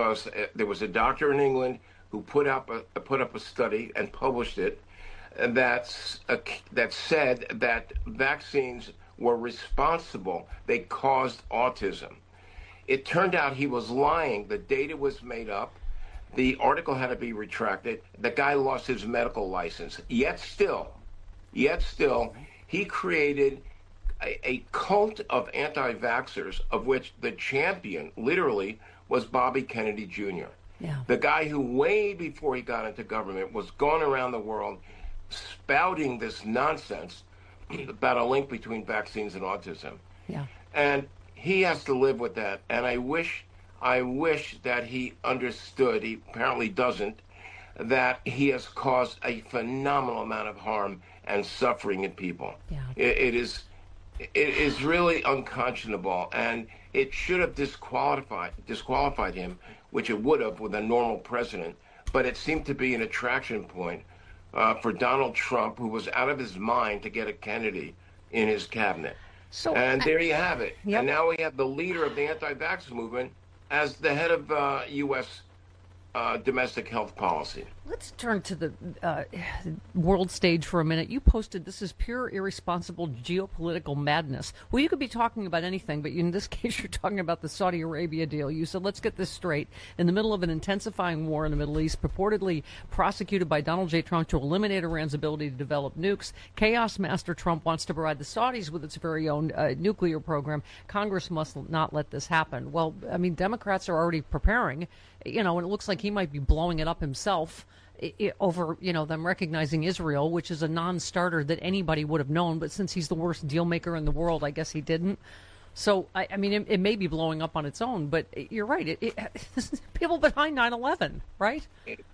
there was a doctor in England who put up a study and published it that said that vaccines were responsible. They caused autism. It turned out he was lying. The data was made up. The article had to be retracted. The guy lost his medical license. Yet still, he created a cult of anti-vaxxers, of which the champion, literally, was Bobby Kennedy Jr. Yeah. The guy who, way before he got into government, was going around the world spouting this nonsense about a link between vaccines and autism. Yeah. And he has to live with that. And I wish that he understood, he apparently doesn't, that he has caused a phenomenal amount of harm and suffering in people. Yeah. It is really unconscionable, and it should have disqualified him, which it would have with a normal president. But it seemed to be an attraction point for Donald Trump, who was out of his mind to get a Kennedy in his cabinet. And there you have it. Yep. And now we have the leader of the anti-vax movement as the head of U.S. Domestic health policy. Let's turn to the world stage for a minute. You posted, this is pure irresponsible geopolitical madness. Well, you could be talking about anything, but in this case, you're talking about the Saudi Arabia deal. You said, let's get this straight. In the middle of an intensifying war in the Middle East, purportedly prosecuted by Donald J. Trump to eliminate Iran's ability to develop nukes, Chaos Master Trump wants to provide the Saudis with its very own nuclear program. Congress must not let this happen. Well, I mean, Democrats are already preparing, and it looks like he might be blowing it up himself over, them recognizing Israel, which is a non-starter that anybody would have known. But since he's the worst deal maker in the world, I guess he didn't. So, I mean, it may be blowing up on its own, but you're right. This is people behind 9/11, right? It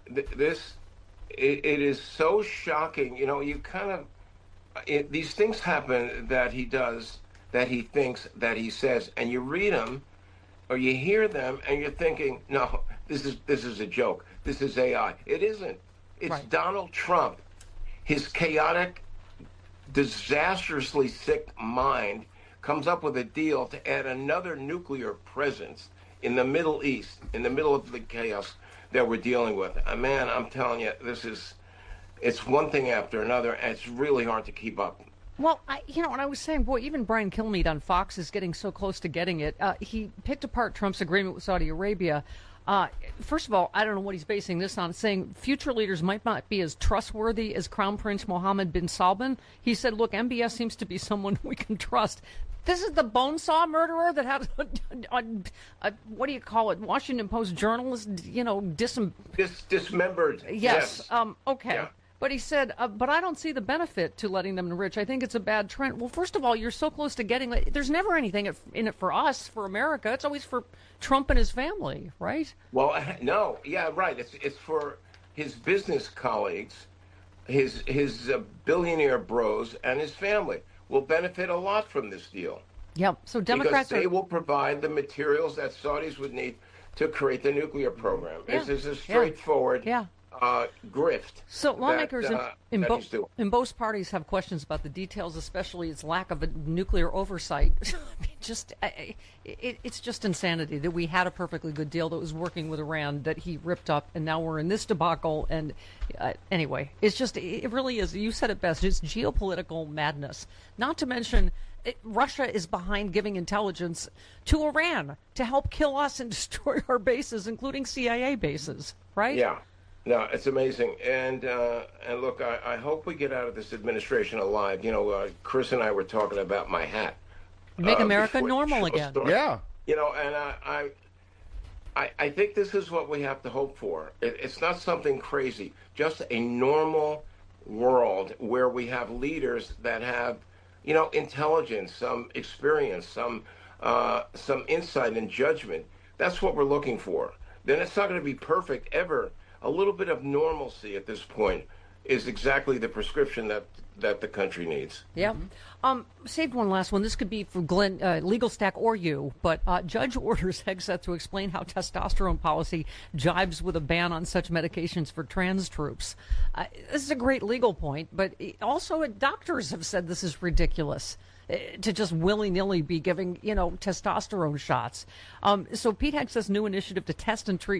is so shocking. You kind of, these things happen that he does, that he thinks, that he says, and you read them or you hear them and you're thinking, no, this is a joke. This is AI. It isn't. It's right. Donald Trump, his chaotic, disastrously sick mind comes up with a deal to add another nuclear presence in the Middle East, in the middle of the chaos that we're dealing with. Man, I'm telling you, it's one thing after another, and it's really hard to keep up. Well, and I was saying, boy, even Brian Kilmeade on Fox is getting so close to getting it. He picked apart Trump's agreement with Saudi Arabia. First of all, I don't know what he's basing this on, saying future leaders might not be as trustworthy as Crown Prince Mohammed bin Salman. He said, look, MBS seems to be someone we can trust. This is the bonesaw murderer that had, what do you call it, Washington Post journalist, dismembered. Yes. Okay. Yeah. But he said, but I don't see the benefit to letting them enrich. I think it's a bad trend. Well, first of all, you're so close to getting it. There's never anything in it for us, for America. It's always for Trump and his family, right? Well, no. Yeah, right. It's for his business colleagues, his billionaire bros, and his family will benefit a lot from this deal. Yep. So Democrats because they will provide the materials that Saudis would need to create the nuclear program. Yeah. This is a straightforward grift. So lawmakers in both parties have questions about the details, especially its lack of a nuclear oversight. It's just insanity that we had a perfectly good deal that was working with Iran that he ripped up, and now we're in this debacle. And anyway, it really is. You said it best. It's geopolitical madness. Not to mention, Russia is behind giving intelligence to Iran to help kill us and destroy our bases, including CIA bases. Right? Yeah. No, it's amazing. And look, I hope we get out of this administration alive. Chris and I were talking about my hat. Make America normal again. Yeah. And I think this is what we have to hope for. It's not something crazy, just a normal world where we have leaders that have, intelligence, some experience, some insight and judgment. That's what we're looking for. Then it's not going to be perfect ever. A little bit of normalcy at this point is exactly the prescription that the country needs. Yeah. Saved one last one. This could be for Glenn, Legal Stack, or you, but judge orders Hegseth to explain how testosterone policy jibes with a ban on such medications for trans troops. This is a great legal point, but also doctors have said this is ridiculous to just willy-nilly be giving, testosterone shots. So Pete Hegseth's new initiative to test and treat